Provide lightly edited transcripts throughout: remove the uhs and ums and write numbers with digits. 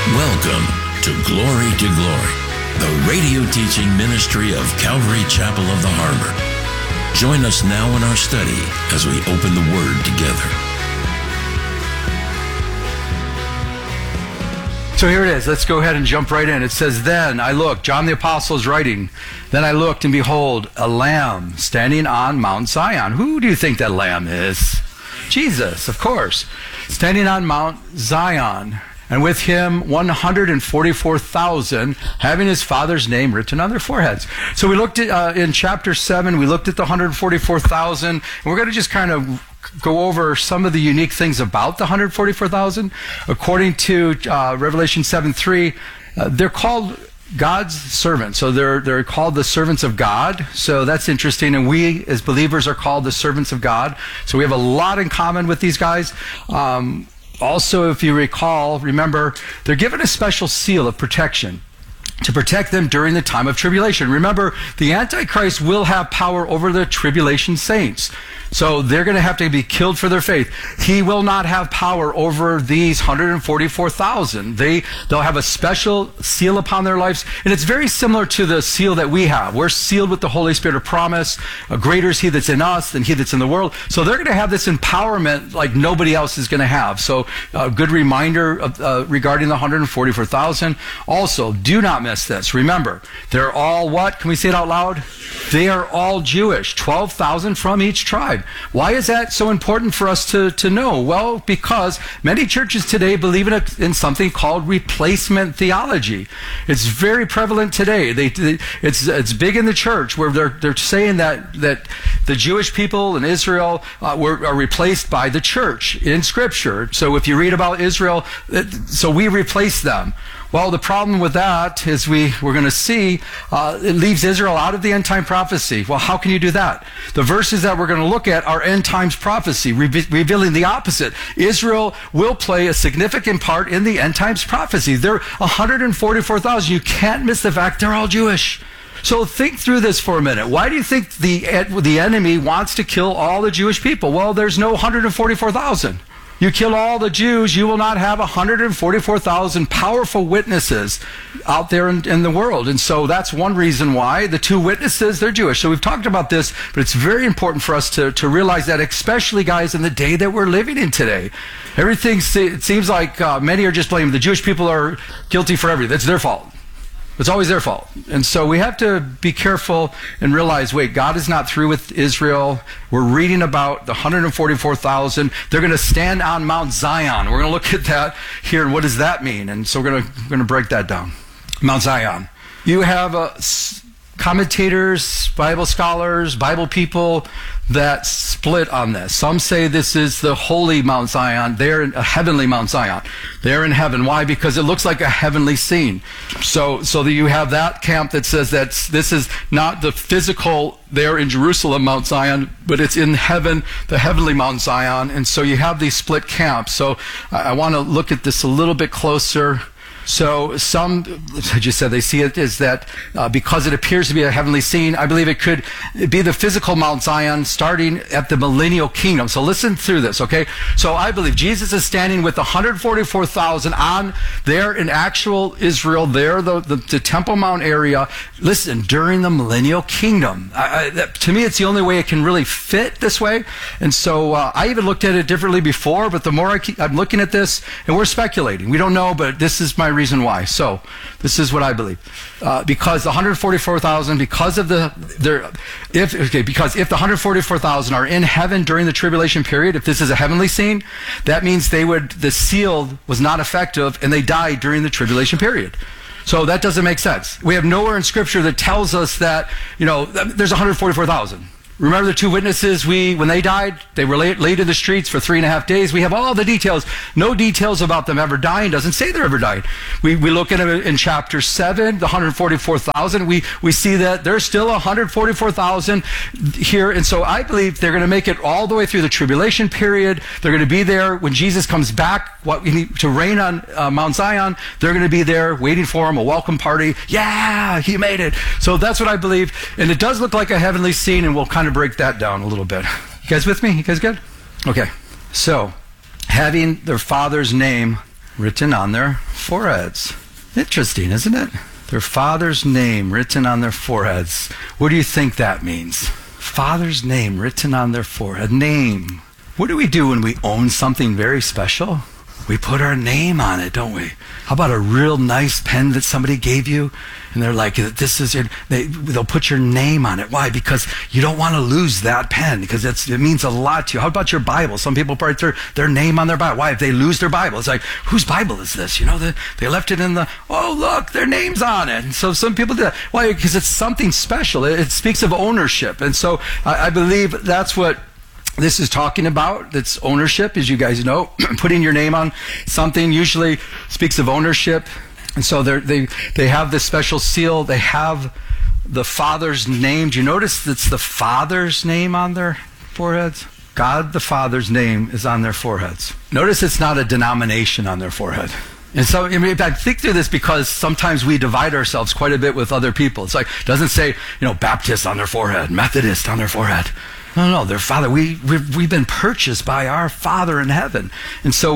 Welcome to Glory, the radio teaching ministry of Calvary Chapel of the Harbor. Join us now in our study as we open the Word together. So here it is. Let's go ahead and jump right in. It says, "Then I looked," John the Apostle is writing, "Then I looked, and behold, a lamb standing on Mount Zion." Who do you think that lamb is? Jesus, of course. Standing on Mount Zion, and with him 144,000, having his Father's name written on their foreheads. So we looked at, in chapter 7, we looked at the 144,000, and we're going to just kind of go over some of the unique things about the 144,000. According to Revelation 7:3, they're called God's servants. So they're called the servants of God. So that's interesting. And we as believers are called the servants of God. So we have a lot in common with these guys. Also, if you remember, they're given a special seal of protection to protect them during the time of tribulation. Remember, the Antichrist will have power over the tribulation saints. So they're going to have to be killed for their faith. He will not have power over these 144,000. They'll have a special seal upon their lives. And it's very similar to the seal that we have. We're sealed with the Holy Spirit of promise. Greater is he that's in us than he that's in the world. So they're going to have this empowerment like nobody else is going to have. So a good reminder regarding the 144,000. Also, do not miss this. Remember, they're all what? Can we say it out loud? They are all Jewish. 12,000 from each tribe. Why is that so important for us to know? Well, because many churches today believe in something called replacement theology. It's very prevalent today. It's big in the church where they're saying that the Jewish people in Israel are replaced by the church in Scripture. So if you read about Israel, so we replace them. Well, the problem with that is we're going to see it leaves Israel out of the end time prophecy. Well, how can you do that? The verses that we're going to look at are end times prophecy, revealing the opposite. Israel will play a significant part in the end times prophecy. They're 144,000. You can't miss the fact they're all Jewish. So think through this for a minute. Why do you think the enemy wants to kill all the Jewish people? Well, there's no 144,000. You kill all the Jews, you will not have 144,000 powerful witnesses out there in the world. And so that's one reason why the two witnesses, they're Jewish. So we've talked about this, but it's very important for us to realize that, especially, guys, in the day that we're living in today. It seems like many are just blaming the Jewish people are guilty for everything. It's their fault. It's always their fault. And so we have to be careful and realize, wait, God is not through with Israel. We're reading about the 144,000. They're going to stand on Mount Zion. We're going to look at that here, and what does that mean? And so we're going to break that down. Mount Zion. You have commentators, Bible scholars, Bible people that split on this. Some say this is the holy Mount Zion. They're in a heavenly Mount Zion. They're in heaven. Why? Because it looks like a heavenly scene. So that you have that camp that says that this is not the physical there in Jerusalem Mount Zion, but it's in heaven, the heavenly Mount Zion. And so you have these split camps. So I want to look at this a little bit closer. So some, I just said, they see it as that because it appears to be a heavenly scene. I believe it could be the physical Mount Zion starting at the millennial kingdom. So listen through this, okay? So I believe Jesus is standing with 144,000 on there in actual Israel, there, the Temple Mount area. Listen, during the millennial kingdom. To me, it's the only way it can really fit this way. And so I even looked at it differently before, but the more I'm looking at this, and we're speculating. We don't know, but this is my reason why. So this is what I believe. Because the 144,000, because if the 144,000 are in heaven during the tribulation period, if this is a heavenly scene, that means the seal was not effective and they died during the tribulation period. So that doesn't make sense. We have nowhere in Scripture that tells us that, there's 144,000. Remember the two witnesses, when they died, they were laid in the streets for 3.5 days. We have all the details. No details about them ever dying. Doesn't say they ever died. We look at it in chapter 7, the 144,000. We see that there's still 144,000 here. And so I believe they're going to make it all the way through the tribulation period. They're going to be there when Jesus comes back to reign on Mount Zion. They're going to be there waiting for him, a welcome party. Yeah, he made it. So that's what I believe. And it does look like a heavenly scene, and we'll kind of break that down a little bit. You guys with me? You guys good? Okay. So, having their Father's name written on their foreheads. Interesting, isn't it? Their father's name written on their foreheads. What do you think that means? Father's name written on their forehead. Name. What do we do when we own something very special? We put our name on it, don't we? How about a real nice pen that somebody gave you? And they're like, this is your, they'll put your name on it. Why? Because you don't want to lose that pen, because it means a lot to you. How about your Bible? Some people write their name on their Bible. Why? If they lose their Bible, it's like, whose Bible is this? You know, they left it in the, oh, look, their name's on it. And so some people do that. Why? Because it's something special. It speaks of ownership. And so I believe that's what this is talking about. That's ownership, as you guys know. Putting your name on something usually speaks of ownership. And so they have this special seal. They have the Father's name. Do you notice it's the Father's name on their foreheads? God the Father's name is on their foreheads. Notice it's not a denomination on their forehead. And so I think through this because sometimes we divide ourselves quite a bit with other people. It's like, it doesn't say, Baptist on their forehead, Methodist on their forehead. No, their Father. We've been purchased by our Father in heaven. And so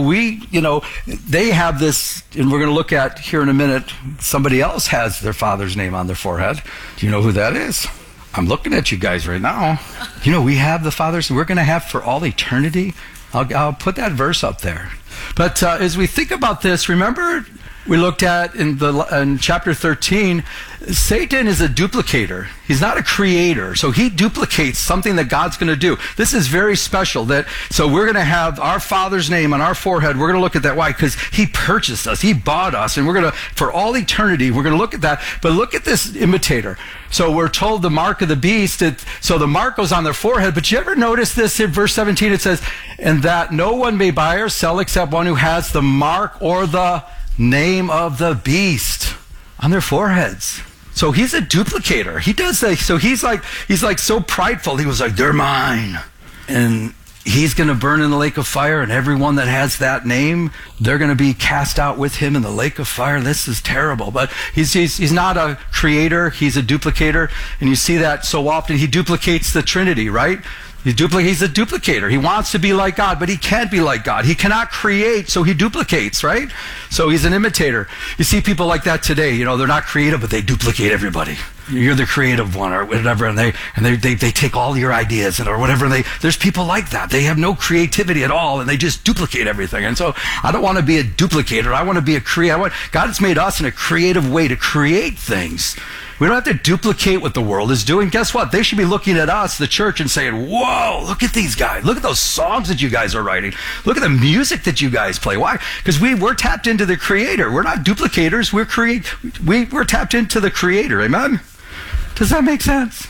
they have this, and we're going to look at here in a minute, somebody else has their Father's name on their forehead. Do you know who that is? I'm looking at you guys right now. We have the Father's, we're going to have for all eternity. I'll put that verse up there. But as we think about this, remember we looked at in chapter 13, Satan is a duplicator. He's not a creator. So he duplicates something that God's going to do. This is very special. So we're going to have our Father's name on our forehead. We're going to look at that. Why? Because he purchased us. He bought us. And we're going to, for all eternity, we're going to look at that. But look at this imitator. So we're told the mark of the beast. So the mark goes on their forehead. But you ever notice this in verse 17? It says, and that no one may buy or sell except one who has the mark or the name of the beast on their foreheads. So he's a duplicator. He does that. So he's like so prideful. He was like, they're mine. And he's going to burn in the lake of fire, and everyone that has that name, they're going to be cast out with him in the lake of fire. This is terrible. But he's not a creator. He's a duplicator. And you see that so often. He duplicates the Trinity, right? He's a duplicator. He wants to be like God, but he can't be like God. He cannot create, so he duplicates, right? So he's an imitator. You see people like that today. They're not creative, but they duplicate everybody. You're the creative one or whatever, and they take all your ideas or whatever. There's people like that. They have no creativity at all, and they just duplicate everything. And so I don't want to be a duplicator. I want to be a creator. God has made us in a creative way to create things. We don't have to duplicate what the world is doing. Guess what? They should be looking at us, the church, and saying, whoa, look at these guys. Look at those songs that you guys are writing. Look at the music that you guys play. Why? Because we're tapped into the Creator. We're not duplicators. We're tapped into the Creator. Amen? Does that make sense?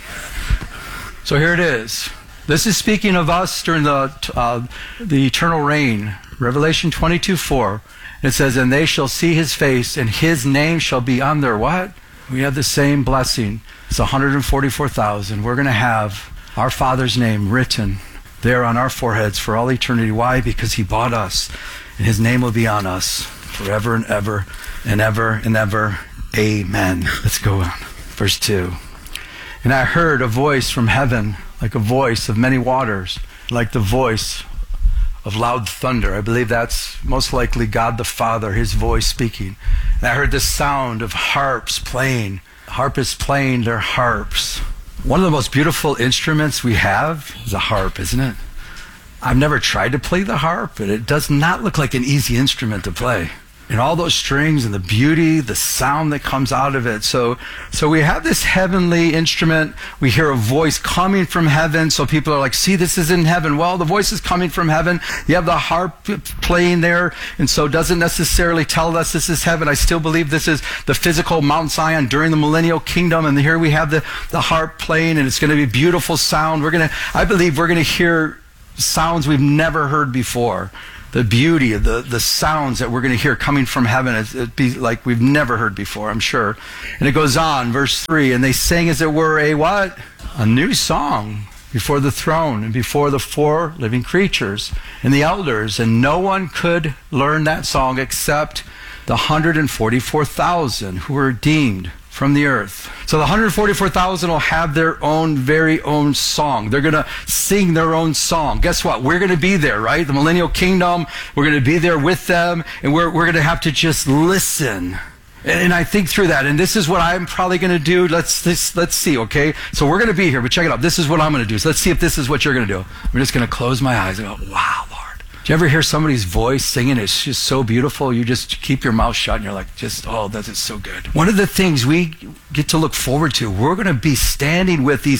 So here it is. This is speaking of us during the eternal reign. Revelation 22:4. It says, and they shall see his face, and his name shall be on their what? We have the same blessing. It's 144,000. We're going to have our Father's name written there on our foreheads for all eternity. Why? Because he bought us, and his name will be on us forever and ever and ever and ever. Amen. Let's go on. Verse 2. And I heard a voice from heaven, like a voice of many waters, like the voice of loud thunder. I believe that's most likely God the Father, his voice speaking. And I heard the sound of harps playing. Harpists playing their harps. One of the most beautiful instruments we have is a harp, isn't it? I've never tried to play the harp, but it does not look like an easy instrument to play. And all those strings and the beauty, the sound that comes out of it. So we have this heavenly instrument. We hear a voice coming from heaven. So people are like, see, this is in heaven. Well, the voice is coming from heaven. You have the harp playing there. And so it doesn't necessarily tell us this is heaven. I still believe this is the physical Mount Zion during the millennial kingdom. And here we have the harp playing, and it's going to be beautiful sound. I believe we're going to hear sounds we've never heard before. The beauty of the sounds that we're going to hear coming from heaven, it'd be like we've never heard before, I'm sure. And it goes on, verse 3, and they sang as it were a what? A new song before the throne and before the four living creatures and the elders. And no one could learn that song except the 144,000 who were redeemed from the earth. So the 144,000 will have their own very own song. They're going to sing their own song. Guess what? We're going to be there, right? The millennial kingdom, we're going to be there with them, and we're going to have to just listen. And I think through that, and this is what I'm probably going to do. Let's see, okay? So we're going to be here, but check it out. This is what I'm going to do. So let's see if this is what you're going to do. I'm just going to close my eyes and go, wow, Lord. Do you ever hear somebody's voice singing? It's just so beautiful. You just keep your mouth shut and you're like, oh, that is so good. One of the things we get to look forward to, we're going to be standing with these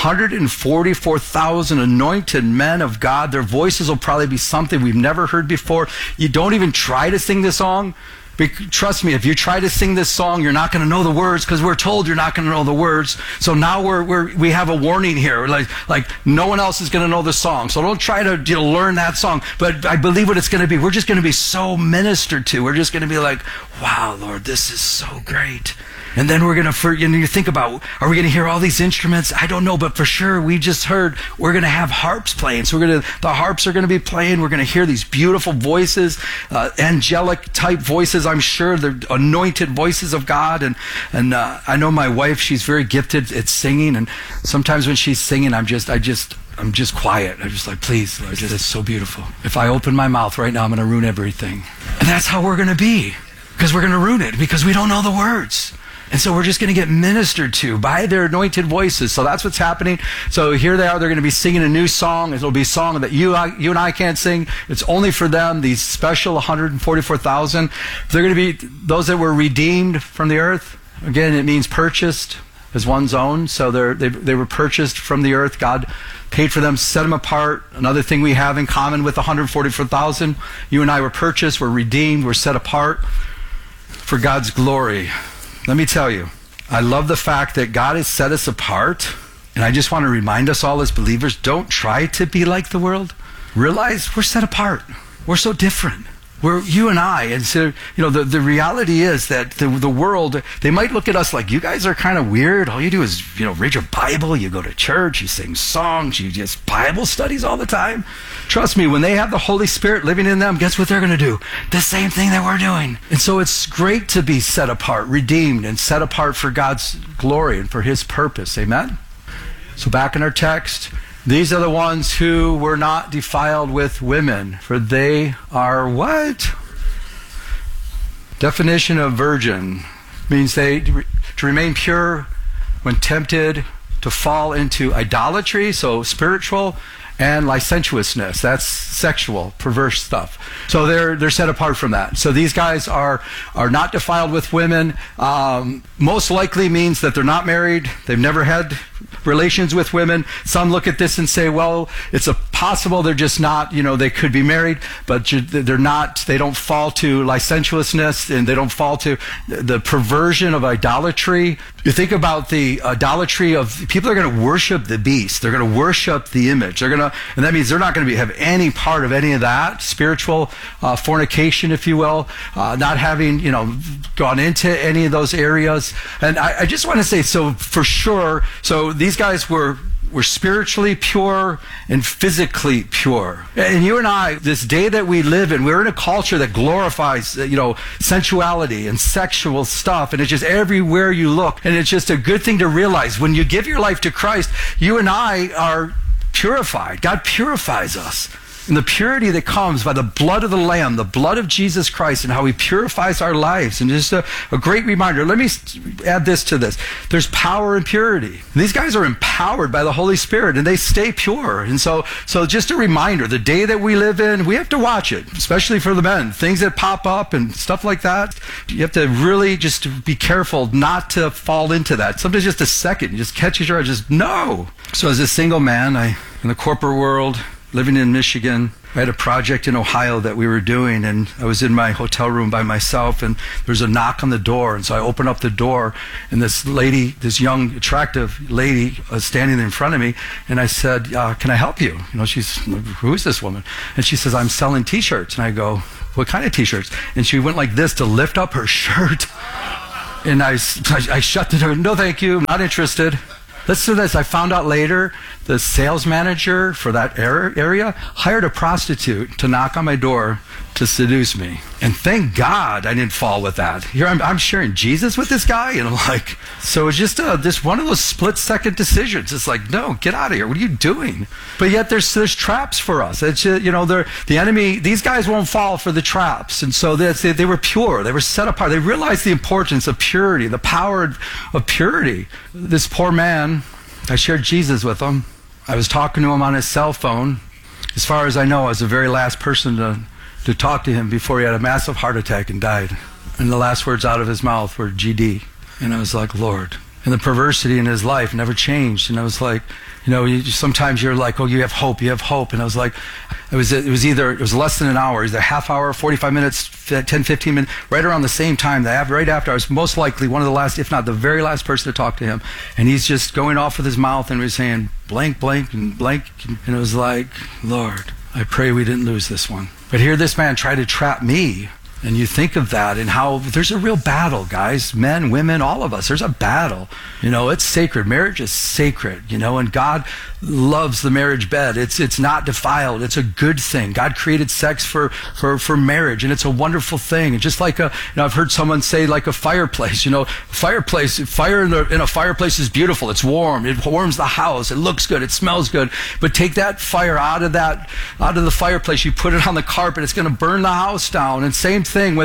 144,000 anointed men of God. Their voices will probably be something we've never heard before. You don't even try to sing the song. Trust me, if you try to sing this song, you're not going to know the words because we're told you're not going to know the words. So now we have a warning here. Like no one else is going to know the song. So don't try to learn that song. But I believe what it's going to be. We're just going to be so ministered to. We're just going to be like, wow, Lord, this is so great. And then we're going to, you think about, are we going to hear all these instruments? I don't know, but for sure, we just heard we're going to have harps playing. So the harps are going to be playing. We're going to hear these beautiful voices, angelic type voices. I'm sure they're anointed voices of God. And I know my wife, she's very gifted at singing. And sometimes when she's singing, I'm just quiet. I'm just like, please, Lord, this is so beautiful. If I open my mouth right now, I'm going to ruin everything. And that's how we're going to be, because we're going to ruin it because we don't know the words. And so we're just going to get ministered to by their anointed voices. So that's what's happening. So here they are. They're going to be singing a new song. It'll be a song that you and I can't sing. It's only for them, these special 144,000. They're going to be those that were redeemed from the earth. Again, it means purchased as one's own. So they were purchased from the earth. God paid for them, set them apart. Another thing we have in common with 144,000, you and I were purchased, we're redeemed, we're set apart for God's glory. Let me tell you, I love the fact that God has set us apart, and I just want to remind us all as believers, don't try to be like the world. Realize we're set apart. We're so different. We're you and I, and so the reality is that the world, they might look at us like, you guys are kind of weird. All you do is read your Bible, you go to church, you sing songs, you just Bible studies all the time. Trust me, when they have the Holy Spirit living in them, guess what they're going to do? The same thing that we're doing. And so it's great to be set apart, redeemed, and set apart for God's glory and for His purpose. Amen? So back in our text, these are the ones who were not defiled with women, for they are what? Definition of virgin means to remain pure when tempted to fall into idolatry, so spiritual, and licentiousness. That's sexual, perverse stuff. So they're set apart from that. So these guys are not defiled with women. Most likely means that they're not married. They've never had relations with women. Some look at this and say, well, it's possible they're just not, they could be married, but they're not, they don't fall to licentiousness, and they don't fall to the perversion of idolatry. You think about the idolatry of people are going to worship the beast. They're going to worship the image. And that means they're not going to have any part of any of that spiritual fornication, if you will, not having, gone into any of those areas. And I just want to say, so for sure, so these guys were spiritually pure and physically pure. And you and I, this day that we live in, we're in a culture that glorifies, sensuality and sexual stuff. And it's just everywhere you look. And it's just a good thing to realize when you give your life to Christ, you and I are purified. God purifies us. And the purity that comes by the blood of the Lamb, the blood of Jesus Christ, and how He purifies our lives. And just a great reminder. Let me add this to this. There's power in purity. And these guys are empowered by the Holy Spirit, and they stay pure. And so just a reminder, the day that we live in, we have to watch it, especially for the men. Things that pop up and stuff like that, you have to really just be careful not to fall into that. Sometimes just a second, you just catches your eye, just no. So as a single man, in the corporate world, living in Michigan, I had a project in Ohio that we were doing, and I was in my hotel room by myself, and there's a knock on the door. And so I opened up the door, and this lady, this young, attractive lady, was standing in front of me, and I said, can I help you? She's, who is this woman? And she says, I'm selling T-shirts. And I go, what kind of T-shirts? And she went like this to lift up her shirt. And I shut the door. No, thank you. I'm not interested. Listen to this. I found out later the sales manager for that area hired a prostitute to knock on my door to seduce me. And thank God I didn't fall with that. Here I'm sharing Jesus with this guy, and I'm like, so it's just one of those split-second decisions. It's like, no, get out of here. What are you doing? But yet there's traps for us. It's the enemy. These guys won't fall for the traps, and so they were pure. They were set apart. They realized the importance of purity, the power of purity. This poor man, I shared Jesus with him. I was talking to him on his cell phone. As far as I know, I was the very last person to talk to him before he had a massive heart attack and died. And the last words out of his mouth were GD. And I was like, Lord. And the perversity in his life never changed. And I was like, sometimes you're like, oh, you have hope. And I was like, it was less than an hour. It was a half hour, 45 minutes, 10, 15 minutes, right around the same time. Right after, I was most likely one of the last, if not the very last person to talk to him. And he's just going off with his mouth and he was saying blank, blank, and blank. And it was like, Lord, I pray we didn't lose this one. But here this man tried to trap me. And you think of that and how there's a real battle, guys, men, women, all of us. There's a battle. It's sacred. Marriage is sacred, and God loves the marriage bed. It's not defiled. It's a good thing. God created sex for marriage, and it's a wonderful thing. And just like I've heard someone say like a fireplace, fire in a fireplace is beautiful. It's warm. It warms the house. It looks good. It smells good. But take that fire out of the fireplace. You put it on the carpet. It's going to burn the house down. And same thing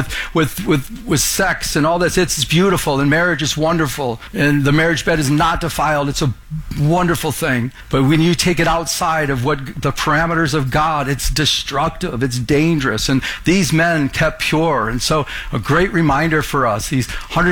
with sex and all this. It's beautiful, and marriage is wonderful, and the marriage bed is not defiled. It's a wonderful thing. But when you take it outside of what the parameters of God, it's destructive, it's dangerous. And these men kept pure. And so a great reminder for us, these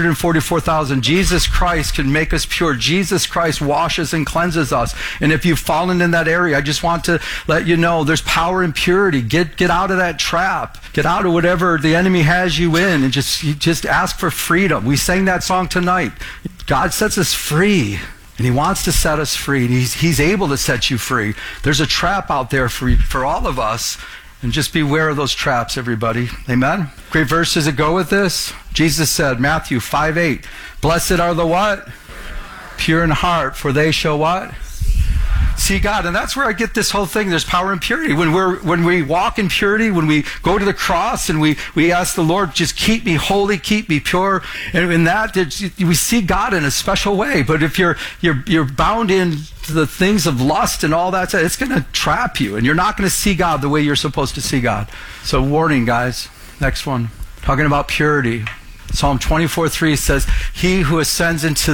144,000, Jesus Christ can make us pure. Jesus Christ washes and cleanses us. And if you've fallen in that area, I just want to let you know there's power in purity. Get out of that trap. Get out of whatever the enemy has you in, and just ask for freedom. We sang that song tonight. God sets us free, and he wants to set us free. And he's able to set you free. There's a trap out there for all of us, and just beware of those traps, everybody. Amen? Great verses that go with this. Jesus said, Matthew 5:8, blessed are the what? Pure in heart, for they shall what? See God. And that's where I get this whole thing. There's power in purity. When we walk in purity, when we go to the cross and we ask the Lord, just keep me holy, keep me pure. And in that, we see God in a special way. But if you're bound in the things of lust and all that, it's going to trap you. And you're not going to see God the way you're supposed to see God. So warning, guys. Next one. Talking about purity. Psalm 24:3 says, he who ascends into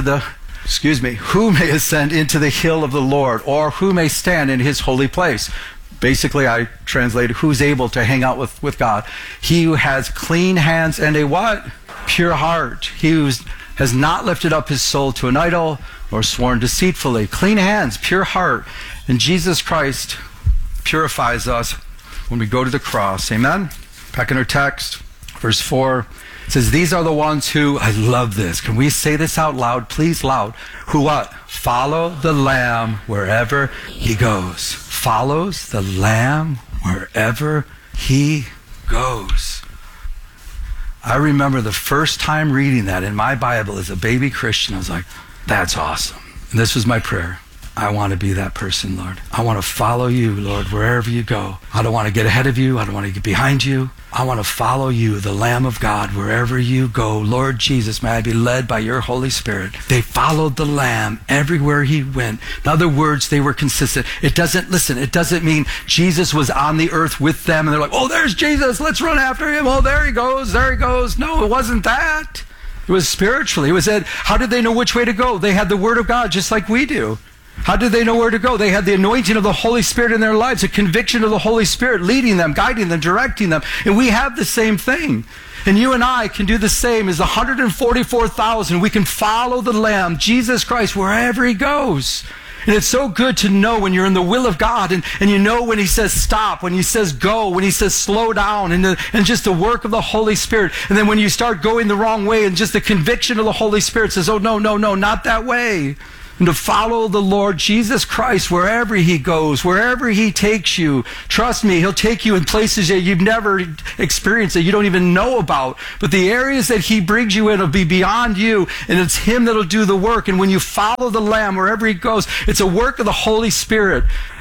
who may ascend into the hill of the Lord, or who may stand in his holy place? Basically, I translated, who's able to hang out with God? He who has clean hands and a what? Pure heart. He who has not lifted up his soul to an idol, or sworn deceitfully. Clean hands, pure heart. And Jesus Christ purifies us when we go to the cross. Amen? Back in our text, verse 4. It says, these are the ones who, I love this. Can we say this out loud? Please, loud. Who what? Follow the Lamb wherever he goes. Follows the Lamb wherever he goes. I remember the first time reading that in my Bible as a baby Christian. I was like, that's awesome. And this was my prayer. I want to be that person, Lord. I want to follow you, Lord, wherever you go. I don't want to get ahead of you. I don't want to get behind you. I want to follow you, the Lamb of God, wherever you go. Lord Jesus, may I be led by your Holy Spirit. They followed the Lamb everywhere he went. In other words, they were consistent. It doesn't mean Jesus was on the earth with them and they're like, oh, there's Jesus. Let's run after him. Oh, there he goes. No, it wasn't that. It was spiritually. It was that, how did they know which way to go? They had the Word of God just like we do. How did they know where to go? They had the anointing of the Holy Spirit in their lives, a conviction of the Holy Spirit leading them, guiding them, directing them. And we have the same thing. And you and I can do the same as the 144,000. We can follow the Lamb, Jesus Christ, wherever he goes. And it's so good to know when you're in the will of God and you know when he says stop, when he says go, when he says slow down, and just the work of the Holy Spirit. And then when you start going the wrong way and just the conviction of the Holy Spirit says, oh, no, not that way. And to follow the Lord Jesus Christ wherever he goes, wherever he takes you. Trust me, he'll take you in places that you've never experienced, that you don't even know about. But the areas that he brings you in will be beyond you, and it's him that'll do the work. And when you follow the Lamb wherever he goes, it's a work of the Holy Spirit.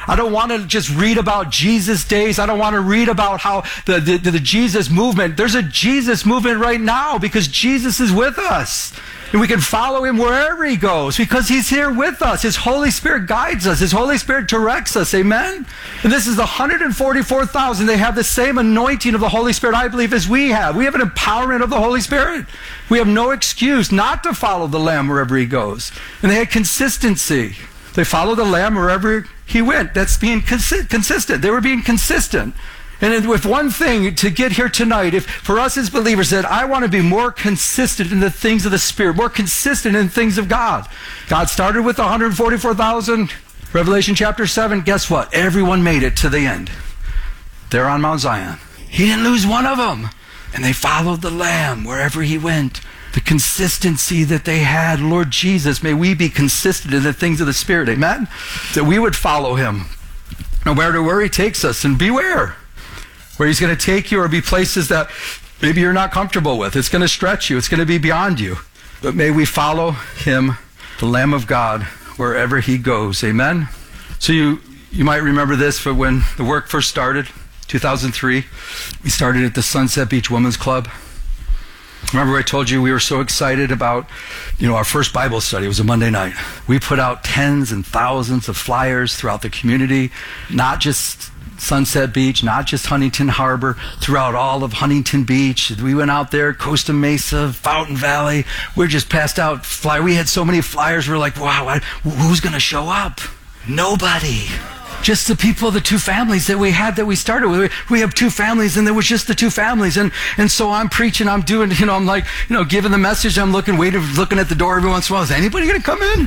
I don't want to just read about Jesus days. I don't want to read about how the Jesus movement. There's a Jesus movement right now because Jesus is with us. And we can follow him wherever he goes because he's here with us. His Holy Spirit guides us. His Holy Spirit directs us. Amen? And this is 144,000. They have the same anointing of the Holy Spirit, I believe, as we have. We have an empowerment of the Holy Spirit. We have no excuse not to follow the Lamb wherever he goes. And they had consistency. They followed the Lamb wherever he went. That's being consistent. They were being consistent. And with one thing to get here tonight, if for us as believers that I want to be more consistent in the things of the Spirit, more consistent in things of God. God started with 144,000. Revelation chapter 7, guess what? Everyone made it to the end. They're on Mount Zion. He didn't lose one of them. And they followed the Lamb wherever he went. The consistency that they had, Lord Jesus, may we be consistent in the things of the Spirit, amen? That we would follow him no matter where he takes us, and beware where he's going to take you or be places that maybe you're not comfortable with. It's going to stretch you. It's going to be beyond you. But may we follow him, the Lamb of God, wherever he goes, amen? So you might remember this, but when the work first started, 2003, we started at the Sunset Beach Women's Club. Remember I told you we were so excited about, our first Bible study. It was a Monday night. We put out tens and thousands of flyers throughout the community, not just Sunset Beach, not just Huntington Harbor, throughout all of Huntington Beach. We went out there, Costa Mesa, Fountain Valley. We just passed out flyers. We had so many flyers. We're like, wow, who's going to show up? Nobody. Just the people, the two families that we had that we started with. We have two families, and there was just the two families. And so I'm preaching, I'm doing, I'm like, giving the message. I'm looking at the door every once in a while. Is anybody going to come in?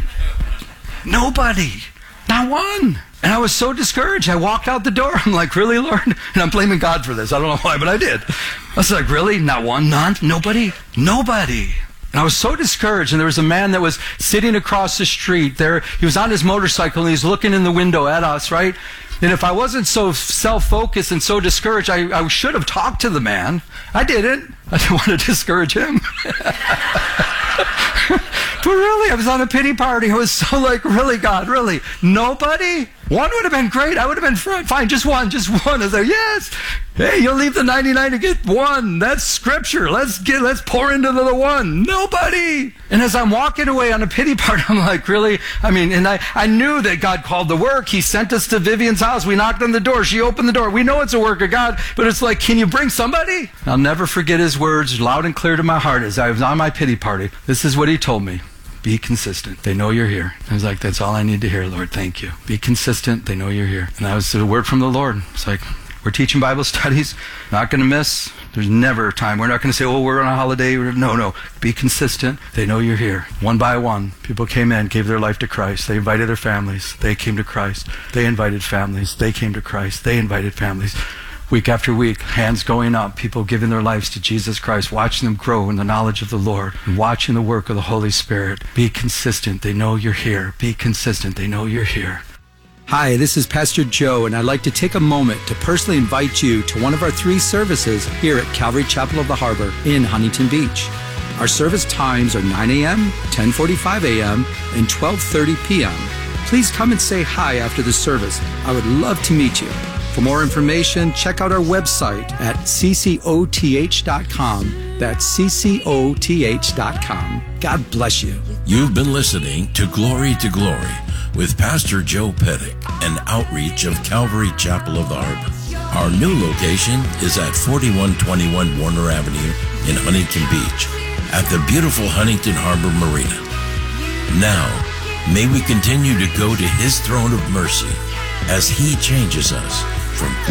Nobody. Not one. And I was so discouraged. I walked out the door. I'm like, really, Lord? And I'm blaming God for this. I don't know why, but I did. I was like, really? Not one? None? Nobody? Nobody. And I was so discouraged. And there was a man that was sitting across the street there. He was on his motorcycle, and he's looking in the window at us, right? And if I wasn't so self-focused and so discouraged, I should have talked to the man. I didn't. I didn't want to discourage him. But really, I was on a pity party. I was so like, really, God, really? Nobody? One would have been great. I would have been fine. Just one. I was like, yes. Hey, you'll leave the 99 to get one. That's scripture. Let's pour into the one. Nobody. And as I'm walking away on a pity party, I'm like, really? And I knew that God called the work. He sent us to Vivian's house. We knocked on the door. She opened the door. We know it's a work of God, but it's like, can you bring somebody? I'll never forget his words loud and clear to my heart as I was on my pity party. This is what he told me. Be consistent. They know you're here. I was like, that's all I need to hear, Lord. Thank you. Be consistent. They know you're here. And that was the word from the Lord. It's like, we're teaching Bible studies. Not going to miss. There's never a time. We're not going to say, we're on a holiday. No. Be consistent. They know you're here. One by one, people came in, gave their life to Christ. They invited their families. They came to Christ. They invited families. They came to Christ. They invited families. Week after week, hands going up, people giving their lives to Jesus Christ, watching them grow in the knowledge of the Lord, and watching the work of the Holy Spirit. Be consistent. They know you're here. Be consistent. They know you're here. Hi, this is Pastor Joe, and I'd like to take a moment to personally invite you to one of our 3 services here at Calvary Chapel of the Harbor in Huntington Beach. Our service times are 9 a.m., 10:45 a.m., and 12:30 p.m. Please come and say hi after the service. I would love to meet you. For more information, check out our website at ccoth.com. That's ccoth.com. God bless you. You've been listening to Glory with Pastor Joe Pettick, an outreach of Calvary Chapel of the Harbor. Our new location is at 4121 Warner Avenue in Huntington Beach at the beautiful Huntington Harbor Marina. Now, may we continue to go to his throne of mercy as he changes us from